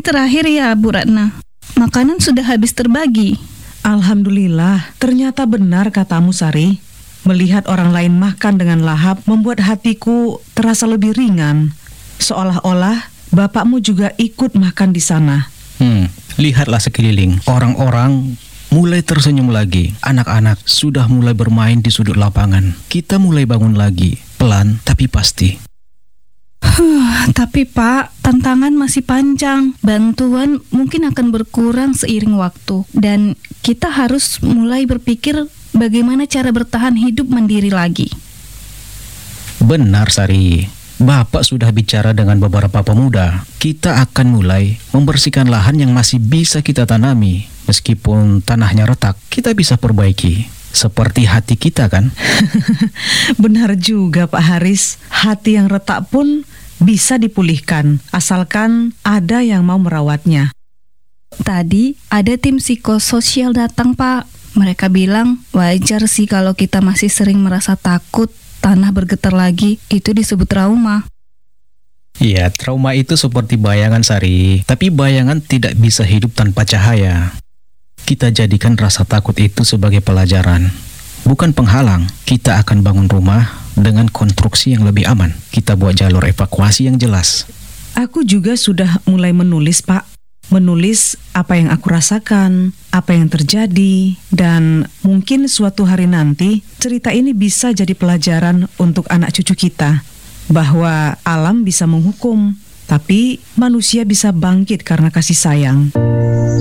terakhir ya, Bu Ratna. Makanan sudah habis terbagi. Alhamdulillah, ternyata benar katamu, Sari. Melihat orang lain makan dengan lahap membuat hatiku terasa lebih ringan. Seolah-olah bapakmu juga ikut makan di sana. Lihatlah sekeliling. Orang-orang mulai tersenyum lagi. Anak-anak sudah mulai bermain di sudut lapangan. Kita mulai bangun lagi. Pelan tapi pasti. Tapi Pak, tantangan masih panjang. Bantuan mungkin akan berkurang seiring waktu. Dan kita harus mulai berpikir bagaimana cara bertahan hidup mandiri lagi. Benar, Sari. Bapak sudah bicara dengan beberapa pemuda. Kita akan mulai membersihkan lahan yang masih bisa kita tanami. Meskipun tanahnya retak, kita bisa perbaiki. Seperti hati kita, kan? Benar juga, Pak Haris. Hati yang retak pun bisa dipulihkan, asalkan ada yang mau merawatnya. Tadi ada tim psikososial datang, Pak. Mereka bilang wajar sih kalau kita masih sering merasa takut tanah bergetar lagi. Itu disebut trauma. Iya, trauma itu seperti bayangan, Sari. Tapi bayangan tidak bisa hidup tanpa cahaya. Kita jadikan rasa takut itu sebagai pelajaran, bukan penghalang. Kita akan bangun rumah dengan konstruksi yang lebih aman. Kita buat jalur evakuasi yang jelas. Aku juga sudah mulai menulis, Pak. Menulis apa yang aku rasakan, apa yang terjadi, dan mungkin suatu hari nanti cerita ini bisa jadi pelajaran untuk anak cucu kita. Bahwa alam bisa menghukum, tapi manusia bisa bangkit karena kasih sayang.